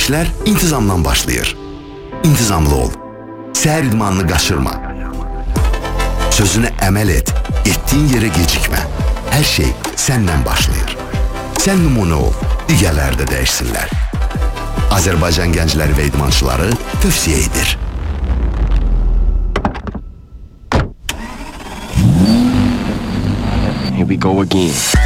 İşlər intizamdan başlayır. İntizamlı ol. Səhər idmanını qaçırma. Sözünə əməl et. Etdiyin yerə gecikmə. Hər şey səndən başlayır. Sən nümunə ol. Digərləri də dəyişsinlər. Azərbaycan gəncləri və idmançıları tövsiyə edir. Here we go again.